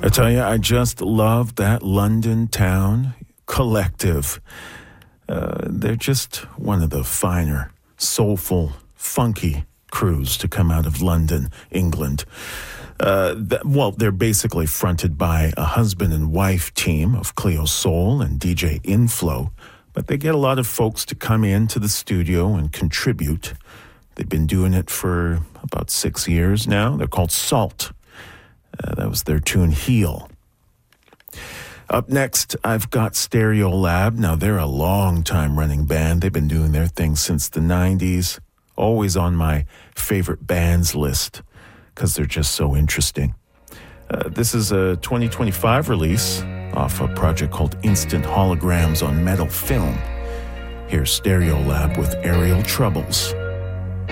I tell you, I just love that London Town Collective. They're just one of the finer, soulful, funky crews to come out of London, England. They're basically fronted by a husband and wife team of Cleo Soul and DJ Inflow, but they get a lot of folks to come into the studio and contribute. They've been doing it for about 6 years now. They're called Salt. That was their tune Heal. Up next, I've got Stereolab. Now, they're a long-time running band. They've been doing their thing since the 90s. Always on my favorite bands list because they're just so interesting. This is a 2025 release off a project called Instant Holograms on Metal Film. Here's Stereolab with Aerial Troubles.